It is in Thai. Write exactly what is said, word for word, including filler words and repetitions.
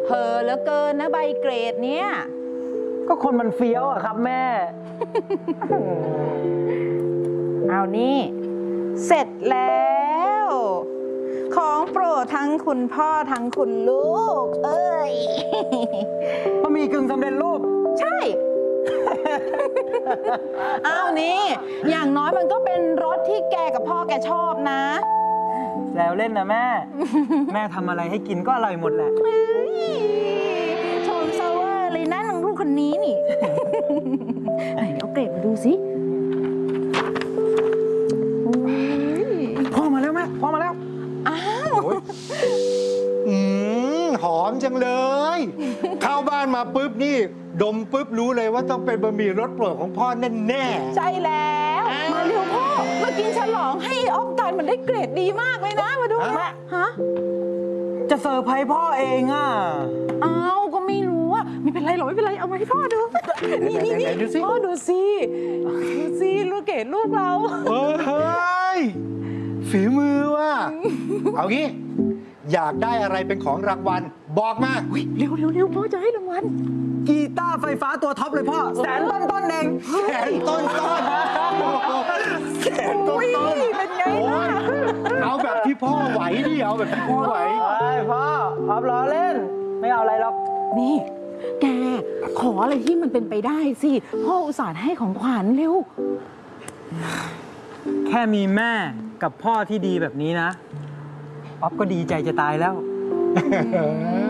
เพอเหลือเกินนะใบเกรดเนี้ยก็คนมันเฟี้ยวอะครับแม่เอานี่เสร็จแล้ว ของโปรดทั้งคุณพ่อทั้งคุณลูกเอ้ยบะหมี่กึ่งสำเร็จรูปใช่ อ้าวนี่อย่างน้อยมันก็เป็นรสที่แกกับพ่อแกชอบนะแล้วเล่นนะแม่ แม่ทำอะไรให้กินก็อร่อยหมดแหละชมเซเวอร์เลยนะนางลูกคนนี้นี่ ไหนเอาเกรดมาดูสิพ่อมาแล้วแม่พ่อมาแล้วอ้าวอืมหอมจังเลย เข้าบ้านมาปุ๊บนี่ดมปุ๊บรู้เลยว่าต้องเป็นบะหมี่รสโปรดของพ่อแน่ๆใช่แล้วมาเร็วพ่อมากินฉลองให้ออฟกันมันได้เกรดดีมากเลยนะมาดูแม่ฮะจะเซอร์ไพรส์พ่อเองอ่ะอ้าวก็ไม่รู้อ่ะไม่เป็นไรหรอกไม่เป็นไรเอามาให้พ่อดูนี่นี่นี่พ่อดูสิดูสิลูกเกดลูกเราเฮ้ยฝีมือว่ะเอางี้อยากได้อะไรเป็นของรางวัลบอกมาเร็วเร็วเร็วพ่อจะให้รางวัลกีตาร์ไฟฟ้าตัวท็อปเลยพ่อแสนต้นต้นเองแสนต้นต้นแสนต้นต้นเป็นไงล่ะเอาแบบที่พ่อไหวดิเอาแบบที่พ่อไหวพ่อออฟล้อเล่นไม่เอาอะไรหรอกนี่แกขออะไรที่มันเป็นไปได้สิพ่ออุตส่าห์ให้ของขวัญเร็วแค่มีแม่กับพ่อที่ดีแบบนี้นะออฟก็ดีใจจะตายแล้ว